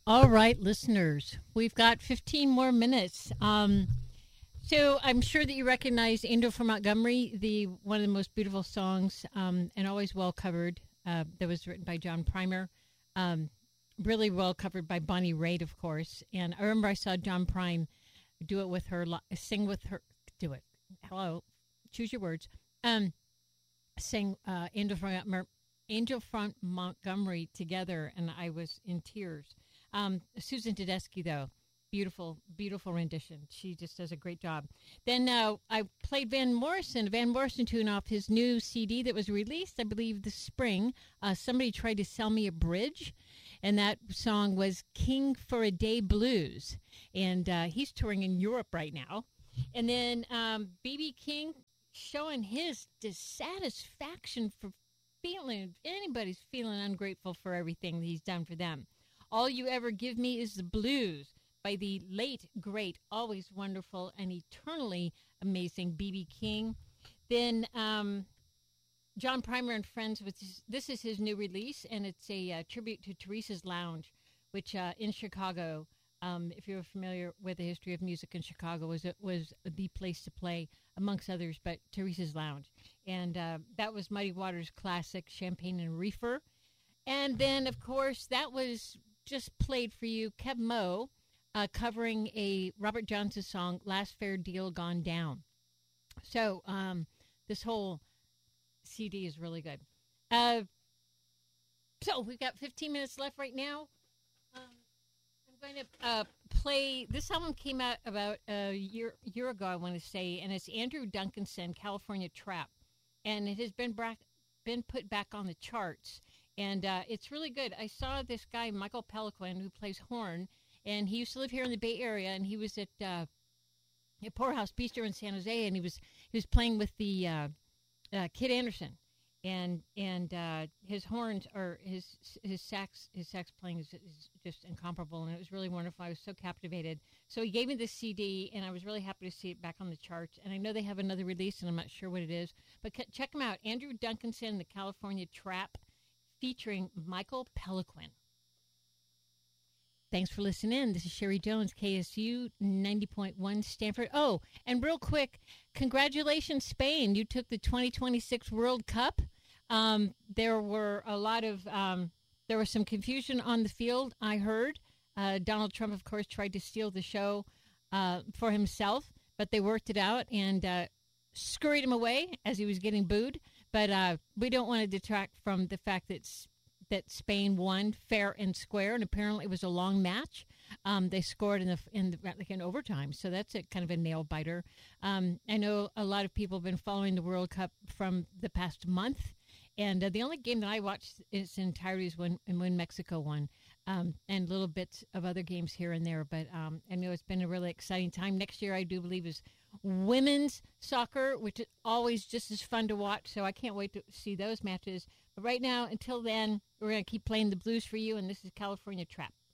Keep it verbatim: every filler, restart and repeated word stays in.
All right, listeners, we've got fifteen more minutes. Um, so I'm sure that you recognize Angel from Montgomery, the one of the most beautiful songs um, and always well covered. Uh, that was written by John Primer, um, really well covered by Bonnie Raitt, of course. And I remember I saw John Prime do it with her, sing with her, do it. Hello, choose your words. Um, sing uh, Angel from Angel from Montgomery together, and I was in tears. Um, Susan Tedeschi, though, beautiful, beautiful rendition. She just does a great job. Then uh, I played Van Morrison, a Van Morrison tune off his new C D that was released, I believe, this spring. Uh, somebody tried to sell me a bridge, and that song was King for a Day Blues. And uh, he's touring in Europe right now. And then um, B B King showing his dissatisfaction for feeling, anybody's feeling ungrateful for everything that he's done for them. All You Ever Give Me Is the Blues by the late, great, always wonderful, and eternally amazing B B King. Then um, John Primer and Friends, with his, this is his new release, and it's a uh, tribute to Teresa's Lounge, which uh, in Chicago, um, if you're familiar with the history of music in Chicago, was was the place to play, amongst others, but Teresa's Lounge. And uh, that was Muddy Waters' classic, Champagne and Reefer. And then, of course, that was just played for you, Kev Moe, uh, covering a Robert Johnson song, Last Fair Deal Gone Down. So um, this whole C D is really good. Uh, so we've got fifteen minutes left right now. Um, I'm going to uh, play, this album came out about a year, year ago, I want to say, and it's Andrew Duncanson, California Trap. And it has been, bra- been put back on the charts. And uh, it's really good. I saw this guy, Michael Peliquin, who plays horn, and he used to live here in the Bay Area, and he was at, uh, at Poorhouse Bistro in San Jose, and he was he was playing with the uh, uh, Kid Anderson, and and uh, his horns or his his sax his sax playing is, is just incomparable, and it was really wonderful. I was so captivated. So he gave me this C D, and I was really happy to see it back on the charts. And I know they have another release, and I'm not sure what it is, but c- check them out. Andrew Duncanson, the California Trap, featuring Michael Peliquin. Thanks for listening in. This is Sherry Jones, K S U ninety point one Stanford. Oh, and real quick, congratulations, Spain. You took the twenty twenty-six World Cup. Um, there were a lot of, um, there was some confusion on the field, I heard. Uh, Donald Trump, of course, tried to steal the show uh, for himself, but they worked it out and uh, scurried him away as he was getting booed. But uh, we don't want to detract from the fact that that Spain won fair and square, and apparently it was a long match. Um, they scored in the in the, like in overtime, so that's a kind of a nail biter. Um, I know a lot of people have been following the World Cup from the past month, and uh, the only game that I watched in its entirety is when when Mexico won, um, and little bits of other games here and there. But um, I know it's been a really exciting time. Next year, I do believe, is women's soccer, which is always just as fun to watch, so I can't wait to see those matches. But right now, until then, we're going to keep playing the blues for you, and this is California Trap.